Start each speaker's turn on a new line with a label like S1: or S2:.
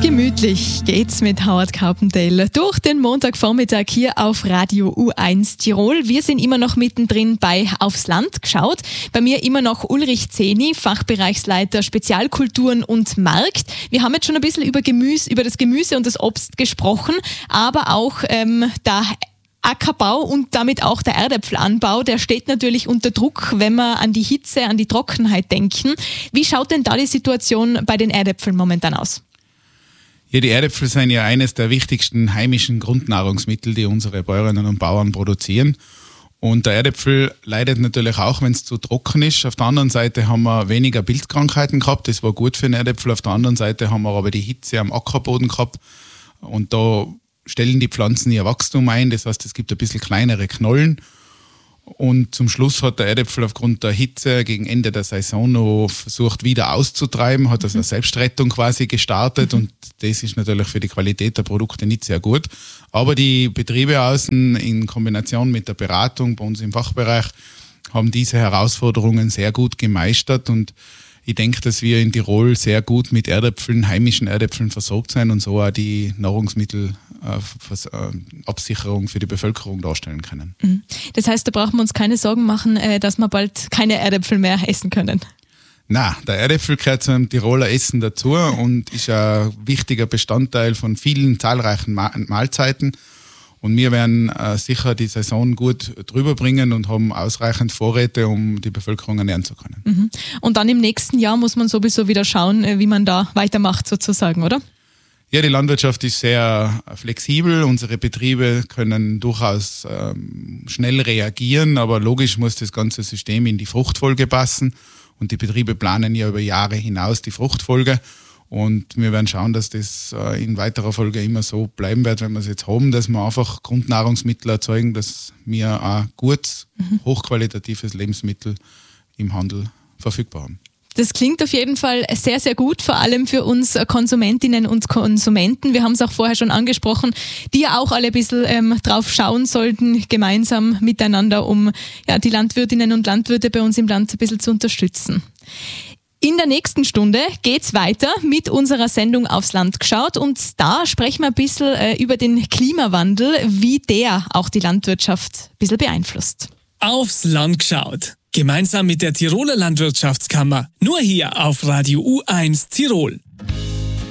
S1: Gemütlich geht's mit Howard Carpendale durch den Montagvormittag hier auf Radio U1 Tirol. Wir sind immer noch mittendrin bei Aufs Land geschaut. Bei mir immer noch Ulrich Zehni, Fachbereichsleiter Spezialkulturen und Markt. Wir haben jetzt schon ein bisschen über das Gemüse und das Obst gesprochen, aber auch der Ackerbau und damit auch der Erdäpfelanbau, der steht natürlich unter Druck, wenn wir an die Hitze, an die Trockenheit denken. Wie schaut denn da die Situation bei den Erdäpfeln momentan aus?
S2: Ja, die Erdäpfel sind ja eines der wichtigsten heimischen Grundnahrungsmittel, die unsere Bäuerinnen und Bauern produzieren. Und der Erdäpfel leidet natürlich auch, wenn es zu trocken ist. Auf der anderen Seite haben wir weniger Pilzkrankheiten gehabt, das war gut für den Erdäpfel. Auf der anderen Seite haben wir aber die Hitze am Ackerboden gehabt und da stellen die Pflanzen ihr Wachstum ein, das heißt, es gibt ein bisschen kleinere Knollen. Und zum Schluss hat der Erdäpfel aufgrund der Hitze gegen Ende der Saison noch versucht, wieder auszutreiben, hat also eine Selbstrettung quasi gestartet und das ist natürlich für die Qualität der Produkte nicht sehr gut. Aber die Betriebe außen in Kombination mit der Beratung bei uns im Fachbereich haben diese Herausforderungen sehr gut gemeistert und ich denke, dass wir in Tirol sehr gut mit Erdäpfeln, heimischen Erdäpfeln versorgt sein und so auch die Nahrungsmittelabsicherung für die Bevölkerung darstellen können.
S1: Das heißt, da brauchen wir uns keine Sorgen machen, dass wir bald keine Erdäpfel mehr essen können.
S2: Nein, der Erdäpfel gehört zum Tiroler Essen dazu und ist ein wichtiger Bestandteil von vielen zahlreichen Mahlzeiten. Und wir werden sicher die Saison gut drüber bringen und haben ausreichend Vorräte, um die Bevölkerung ernähren zu können.
S1: Und dann im nächsten Jahr muss man sowieso wieder schauen, wie man da weitermacht sozusagen, oder?
S2: Ja, die Landwirtschaft ist sehr flexibel. Unsere Betriebe können durchaus schnell reagieren, aber logisch muss das ganze System in die Fruchtfolge passen. Und die Betriebe planen ja über Jahre hinaus die Fruchtfolge. Und wir werden schauen, dass das in weiterer Folge immer so bleiben wird, wenn wir es jetzt haben, dass wir einfach Grundnahrungsmittel erzeugen, dass wir ein gutes, hochqualitatives Lebensmittel im Handel verfügbar haben.
S1: Das klingt auf jeden Fall sehr, sehr gut, vor allem für uns Konsumentinnen und Konsumenten. Wir haben es auch vorher schon angesprochen, die ja auch alle ein bisschen drauf schauen sollten, gemeinsam miteinander, um die Landwirtinnen und Landwirte bei uns im Land ein bisschen zu unterstützen. In der nächsten Stunde geht's weiter mit unserer Sendung Aufs Land geschaut und da sprechen wir ein bisschen über den Klimawandel, wie der auch die Landwirtschaft ein bisschen beeinflusst.
S3: Aufs Land geschaut. Gemeinsam mit der Tiroler Landwirtschaftskammer. Nur hier auf Radio U1 Tirol.